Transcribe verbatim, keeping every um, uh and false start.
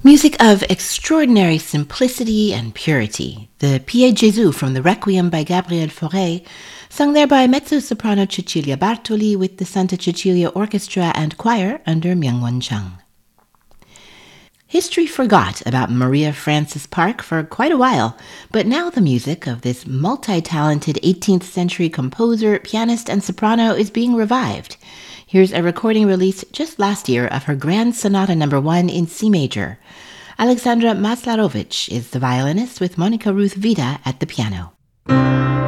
Music of extraordinary simplicity and purity, the Pie Gesù from the Requiem by Gabriel Fauré, sung there by mezzo-soprano Cecilia Bartoli with the Santa Cecilia Orchestra and Choir under Myungwon Chung. History forgot about Maria Frances Park for quite a while, but now the music of this multi-talented eighteenth century composer, pianist, and soprano is being revived. Here's a recording released just last year of her Grand Sonata Number One in C major. Alexandra Maslarovich is the violinist with Monica Ruth Vida at the piano.